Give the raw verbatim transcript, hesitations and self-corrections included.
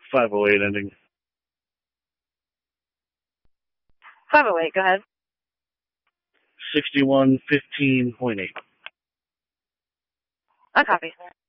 five oh eight ending. five oh eight, go ahead. sixty-one fifteen point eight. I copy.